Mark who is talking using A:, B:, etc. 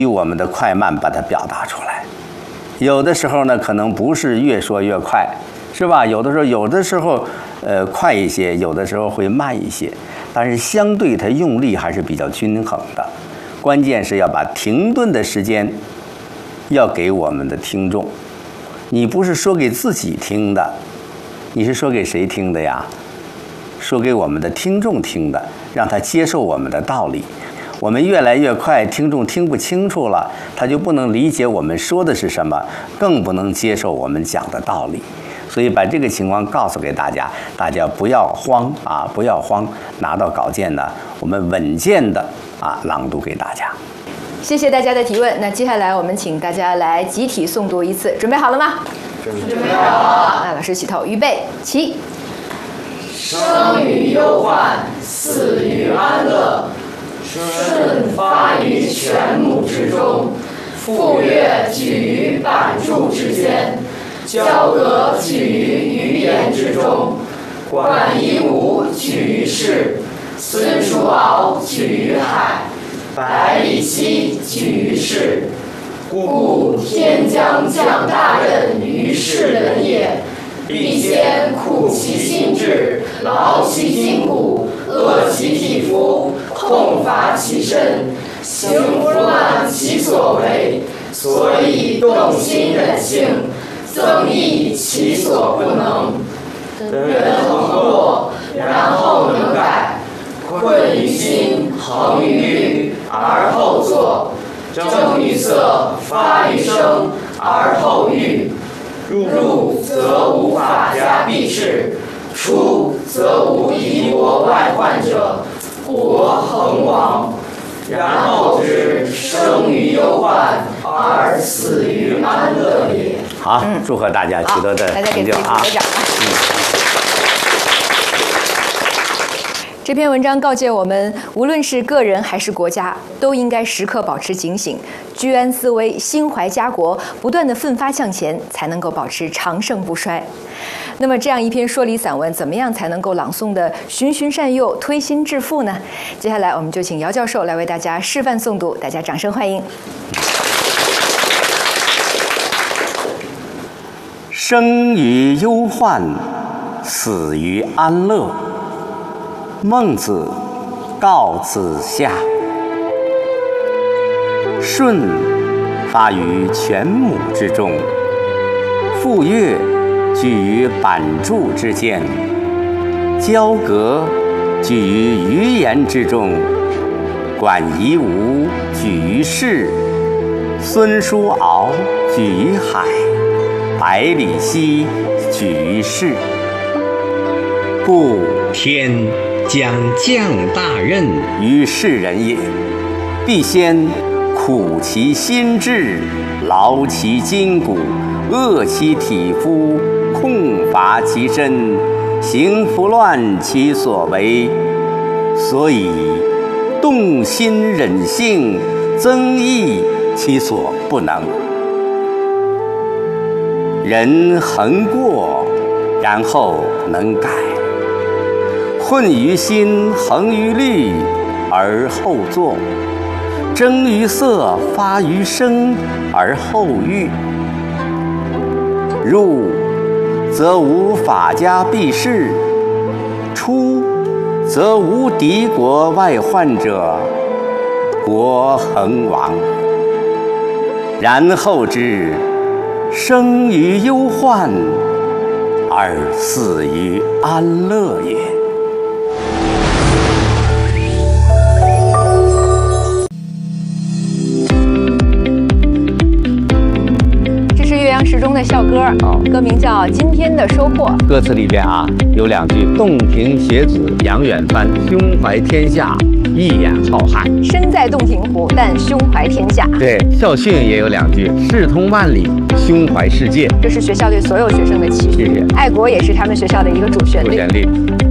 A: 以我们的快慢把它表达出来。有的时候呢，可能不是越说越快，是吧？有的时候快一些，有的时候会慢一些，但是相对它用力还是比较均衡的。关键是要把停顿的时间要给我们的听众。你不是说给自己听的，你是说给谁听的呀？说给我们的听众听的，让他接受我们的道理。我们越来越快，听众听不清楚了，他就不能理解我们说的是什么，更不能接受我们讲的道理。所以把这个情况告诉给大家，大家不要慌啊，不要慌，拿到稿件呢，我们稳健的朗读给大家。
B: 谢谢大家的提问。那接下来我们请大家来集体诵读一次，准备好了吗？
C: 准备好了。
B: 那老师起头，预备，起。
C: 生于忧患，死于安乐。舜发于泉母之中，傅说举于版筑之间，交葛举于鱼言之中，管夷吾举于市，孙叔敖举于海，百里奚举于市。故天将降大任于世人也，必先苦其心志，劳其筋骨，饿其体肤，痛乏其身，行拂乱其所为，所以动心忍性，增益其所不能。人恒过，然后能改。困于心，恒于虑，而后作；正于色，发于声，而后喻。入则无法家必士，出则无夷国外患者，国恒亡。然后之生于忧患，而死于安乐也。
A: 好，祝贺大家取得的成就啊！
B: 这篇文章告诫我们，无论是个人还是国家，都应该时刻保持警醒，居安思危，心怀家国，不断地奋发向前，才能够保持长盛不衰。那么，这样一篇说理散文，怎么样才能够朗诵得循循善诱、推心置腹呢？接下来，我们就请姚教授来为大家示范诵读，大家掌声欢迎。
A: 生于忧患，死于安乐。孟子告子夏。舜发于泉母之中，傅说举于版筑之间，交葛举于鱼言之中，管夷吾举于市，孙叔敖举于海，百里奚举于市。故
D: 天将降大任
A: 于世人也，必先苦其心志，劳其筋骨，饿其体肤，空乏其身，行拂乱其所为，所以动心忍性，增益其所不能。人恒过，然后能改。困于心，恒于虑，而后作；争于色，发于声，而后喻。入则无法家必士，出则无敌国外患者，国恒亡。然后之生于忧患，而死于安乐也。
B: 时中的校歌，歌名叫《今天的收获》。
A: 歌词里边有两句：洞庭学子扬远帆，胸怀天下，一眼浩瀚。
B: 身在洞庭湖，但胸怀天下。
A: 对，校训也有两句：视通万里，胸怀世界。
B: 这是学校对所有学生的期许。爱国也是他们学校的一个主旋律。